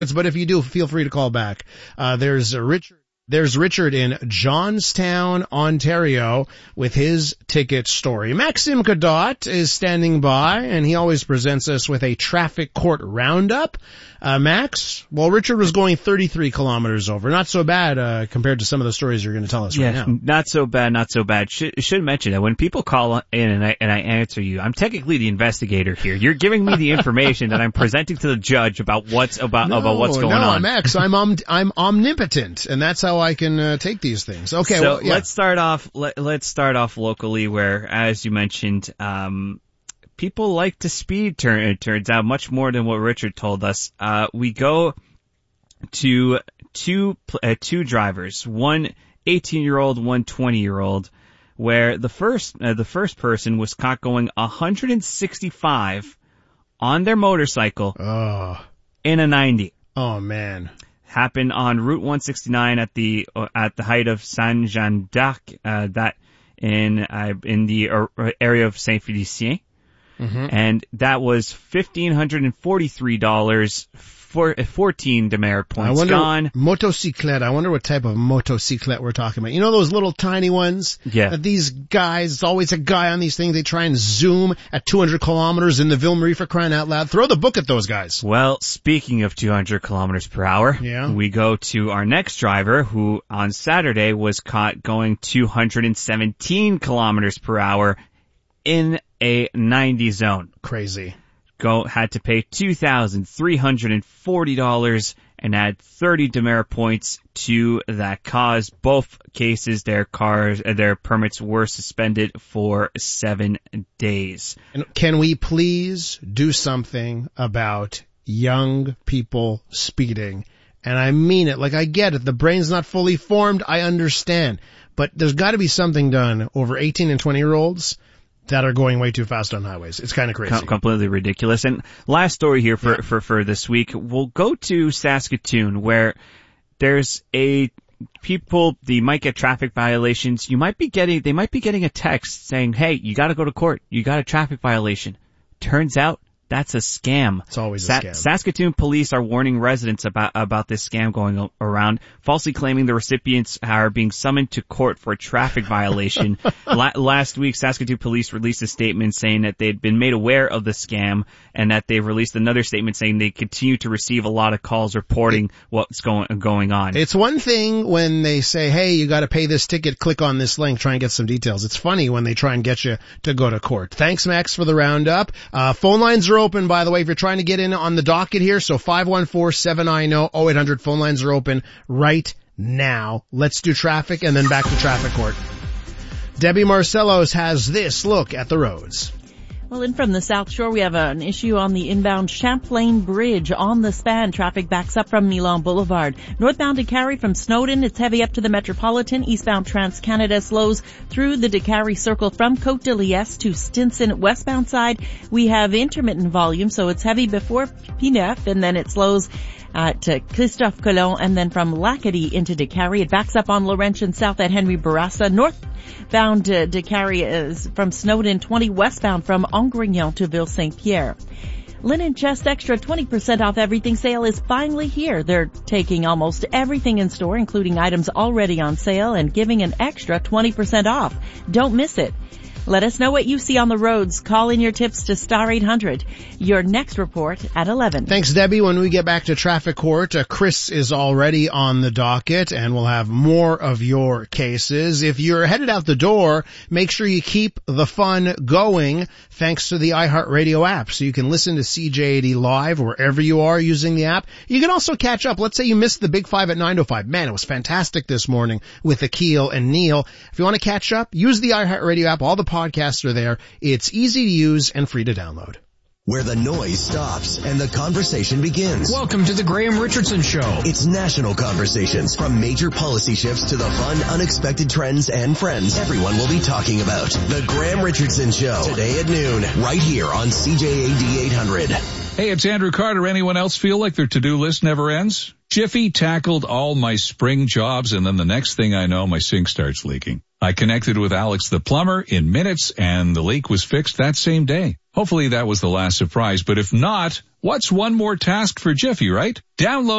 but if you do, feel free to call back. There's Richard in Johnstown, Ontario, with his ticket story. Maxime Cadot is standing by, and he always presents us with a traffic court roundup. Max, well, Richard was going 33 kilometers over. Not so bad compared to some of the stories you're going to tell us right now. Not so bad. Should mention that when people call in and I answer you, I'm technically the investigator here. You're giving me the information that I'm presenting to the judge about what's going on. No, Max, I'm omnipotent, and that's how I can take these things. Okay, so let's start off locally, where, as you mentioned, people like to speed, it turns out, much more than what Richard told us. We go to two drivers, one 18-year-old, one 20-year-old, where the first person was caught going 165 on their motorcycle in a 90. Oh, man. Happened on Route 169 at the height of Saint-Jean d'Arc, that in the area of Saint-Félicien. Mm-hmm. And that was $1,543 for 14 demerit points gone. Motocyclette. I wonder what type of motocyclette we're talking about. You know those little tiny ones? Yeah. That these guys, it's always a guy on these things. They try and zoom at 200 kilometers in the Ville-Marie, for crying out loud. Throw the book at those guys. Well, speaking of 200 kilometers per hour, we go to our next driver, who on Saturday was caught going 217 kilometers per hour in a 90 zone. Crazy. Had to pay $2,340 and add 30 demerit points to that cause. Both cases, their permits were suspended for 7 days. And can we please do something about young people speeding? And I mean it. Like, I get it. The brain's not fully formed. I understand. But there's got to be something done over 18 and 20-year-olds that are going way too fast on highways. It's kind of crazy. Completely ridiculous. And last story here for this week, we'll go to Saskatoon, where there's they might get traffic violations. They might be getting a text saying, hey, you gotta go to court. You got a traffic violation. Turns out that's a scam. It's always a scam. Saskatoon police are warning residents about this scam going around, falsely claiming the recipients are being summoned to court for a traffic violation. Last week, Saskatoon police released a statement saying that they'd been made aware of the scam, and that they've released another statement saying they continue to receive a lot of calls reporting what's going on. It's one thing when they say, hey, you got to pay this ticket, click on this link, try and get some details. It's funny when they try and get you to go to court. Thanks, Max, for the roundup. Phone lines are open, by the way, if you're trying to get in on the docket here. So 514-790-0800. Phone lines are open right now. Let's do traffic and then back to traffic court. Debbie Marcellos has this look at the roads. Well, in from the South Shore, we have an issue on the inbound Champlain Bridge on the span. Traffic backs up from Milan Boulevard. Northbound to Carrie from Snowden, it's heavy up to the Metropolitan. Eastbound Trans-Canada slows through the DeCarry Circle from Côte de Liesse to Stinson. Westbound side, we have intermittent volume, so it's heavy before P9, and then it slows at Christophe Colomb, and then from Lacadie into DeCarry. It backs up on Laurentian south at Henry Bourassa. Northbound DeCarry is from Snowden, 20 westbound from Angrignon to Ville-Saint-Pierre. Linen Chest Extra 20% off everything sale is finally here. They're taking almost everything in store, including items already on sale, and giving an extra 20% off. Don't miss it. Let us know what you see on the roads. Call in your tips to Star 800. Your next report at 11. Thanks, Debbie. When we get back to traffic court, Chris is already on the docket, and we'll have more of your cases. If you're headed out the door, make sure you keep the fun going thanks to the iHeartRadio app. So you can listen to CJAD live wherever you are using the app. You can also catch up. Let's say you missed the Big Five at 9:05. Man, it was fantastic this morning with Akil and Neil. If you want to catch up, use the iHeartRadio app. All the podcasts are there. It's easy to use and free to download. Where the noise stops and the conversation begins. Welcome to the Graham Richardson Show. It's national conversations, from major policy shifts to the fun, unexpected trends and friends everyone will be talking about. The Graham Richardson Show, today at noon, right here on CJAD 800. Hey, it's Andrew Carter. Anyone else feel like their to-do list never ends? Jiffy tackled all my spring jobs, and then the next thing I know, my sink starts leaking. I connected with Alex the plumber in minutes, and the leak was fixed that same day. Hopefully that was the last surprise, but if not, what's one more task for Jiffy, right? Download